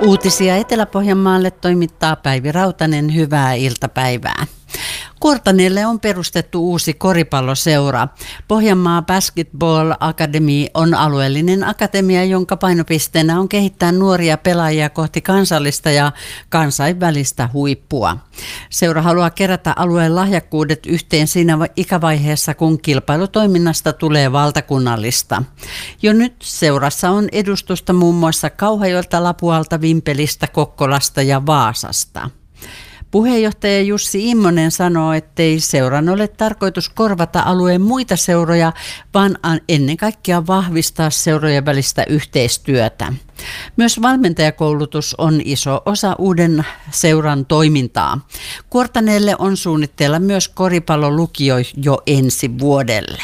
Uutisia Etelä-Pohjanmaalle toimittaa Päivi Rautanen. Hyvää iltapäivää. Kuortaneelle on perustettu uusi koripalloseura. Pohjanmaa Basketball Academy on alueellinen akatemia, jonka painopisteenä on kehittää nuoria pelaajia kohti kansallista ja kansainvälistä huippua. Seura haluaa kerätä alueen lahjakkuudet yhteen siinä ikävaiheessa, kun kilpailutoiminnasta tulee valtakunnallista. Jo nyt seurassa on edustusta muun muassa Kauhajoelta, Lapualta, Vimpelistä, Kokkolasta ja Vaasasta. Puheenjohtaja Jussi Immonen sanoo, ettei seuran ole tarkoitus korvata alueen muita seuroja, vaan ennen kaikkea vahvistaa seurojen välistä yhteistyötä. Myös valmentajakoulutus on iso osa uuden seuran toimintaa. Kuortaneelle on suunnitteilla myös koripallolukio jo ensi vuodelle.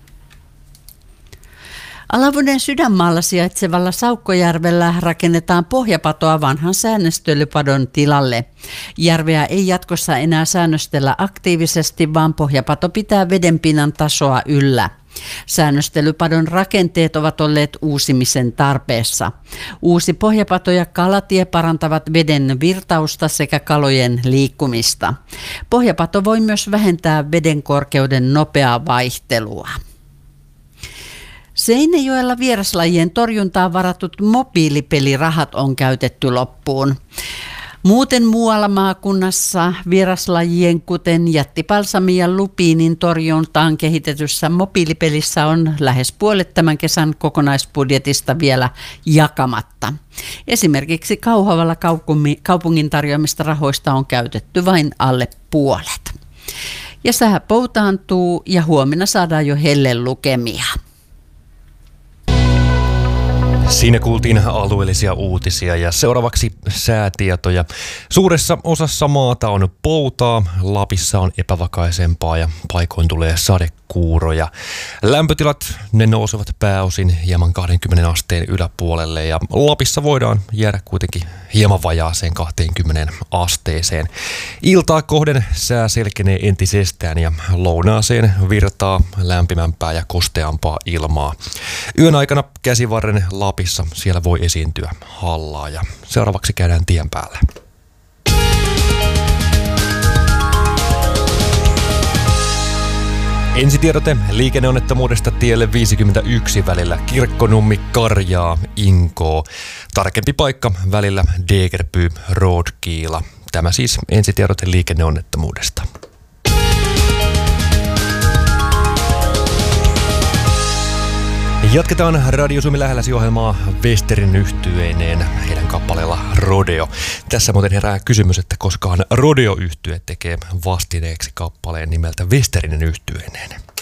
Alavuuden sydänmaalla sijaitsevalla Saukkojärvellä rakennetaan pohjapatoa vanhan säännöstelypadon tilalle. Järveä ei jatkossa enää säännöstellä aktiivisesti, vaan pohjapato pitää vedenpinnan tasoa yllä. Säännöstelypadon rakenteet ovat olleet uusimisen tarpeessa. Uusi pohjapato ja kalatie parantavat veden virtausta sekä kalojen liikkumista. Pohjapato voi myös vähentää veden korkeuden nopeaa vaihtelua. Seinäjoella vieraslajien torjuntaan varatut mobiilipelirahat on käytetty loppuun. Muuten muualla maakunnassa vieraslajien, kuten jättipalsamin ja lupiinin torjuntaan kehitetyssä mobiilipelissä on lähes puolet tämän kesän kokonaisbudjetista vielä jakamatta. Esimerkiksi Kauhavalla kaupungin tarjoamista rahoista on käytetty vain alle puolet. Ja sää poutaantuu ja huomenna saadaan jo hellelukemia. Siinä kuultiin alueellisia uutisia ja seuraavaksi säätietoja. Suuressa osassa maata on poutaa, Lapissa on epävakaisempaa ja paikoin tulee sadekuuroja. Lämpötilat ne nousevat pääosin hieman 20 asteen yläpuolelle ja Lapissa voidaan jäädä kuitenkin hieman vajaaseen 20 asteeseen. Iltaa kohden sää selkenee entisestään ja lounaaseen virtaa lämpimämpää ja kosteampaa ilmaa. Yön aikana Käsivarren Lapissa siellä voi esiintyä hallaa ja seuraavaksi käydään tien päällä. Ensitiedote liikenneonnettomuudesta tielle 51 välillä Kirkkonummi-Karjaa Inkoo. Tarkempi paikka välillä Degerby-Roodkiila. Tämä siis ensitiedote liikenneonnettomuudesta. Jatketaan Radio Suomi lähelläsi -ohjelmaa Westerin yhtyeineen heidän kappaleella Rodeo. Tässä muuten herää kysymys, että koskahan Rodeo-yhtye tekee vastineeksi kappaleen nimeltä Westerinen yhtyeineen.